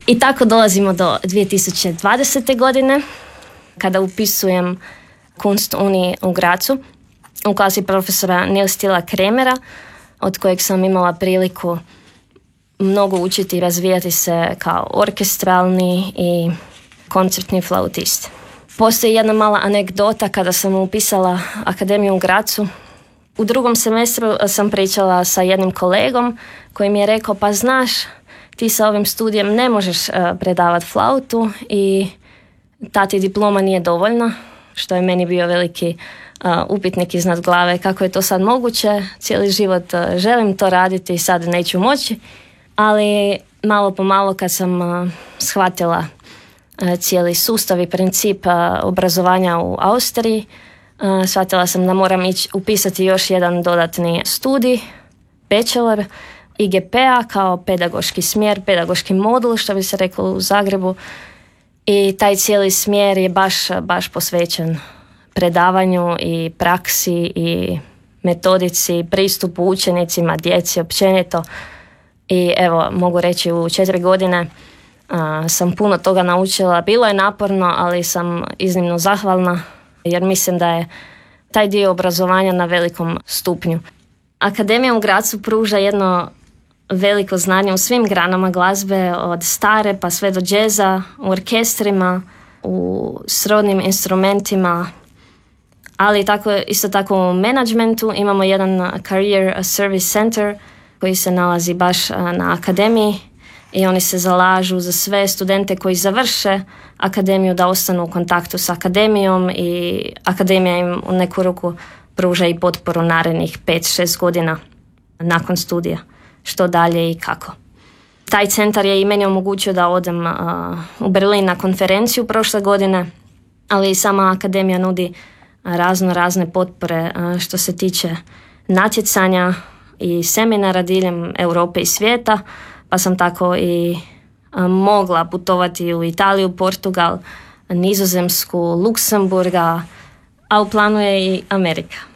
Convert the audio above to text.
I tako dolazimo do 2020. godine, kada upisujem Kunstuni u Grazu u klasi profesora Nils Tila Kremera, od kojeg sam imala priliku mnogo učiti i razvijati se kao orkestralni i koncertni flautist. Postoji jedna mala anegdota kada sam upisala akademiju u Grazu. U drugom semestru sam pričala sa jednim kolegom koji mi je rekao, pa znaš, ti sa ovim studijem ne možeš predavati flautu i ta ti diploma nije dovoljna, što je meni bio veliki upitnik iznad glave. Kako je to sad moguće? Cijeli život želim to raditi i sad neću moći. Ali malo po malo kad sam shvatila cijeli sustav i princip obrazovanja u Austriji, shvatila sam da moram upisati još jedan dodatni studij, bachelor IGP-a kao pedagoški smjer, pedagoški modul, što bi se reklo u Zagrebu. I taj cijeli smjer je baš posvećen predavanju i praksi i metodici, pristupu učenicima, djeci općenito. I evo, mogu reći, u 4 godine sam puno toga naučila. Bilo je naporno, ali sam iznimno zahvalna jer mislim da je taj dio obrazovanja na velikom stupnju. Akademija u Grazu pruža jedno veliko znanje u svim granama glazbe, od stare pa sve do džeza, u orkestrima, u srodnim instrumentima, ali isto tako u menadžmentu. Imamo jedan Career Service Center koji se nalazi baš na akademiji i oni se zalažu za sve studente koji završe akademiju da ostanu u kontaktu s akademijom i akademija im u neku ruku pruža i potporu narednih 5-6 godina nakon studija. Što dalje i kako. Taj centar je i meni omogućio da odem u Berlin na konferenciju prošle godine, ali i sama akademija nudi razne potpore što se tiče natjecanja i seminara diljem Europe i svijeta, pa sam tako i mogla putovati u Italiju, Portugal, Nizozemsku, Luksemburga, a u planu je i Amerika.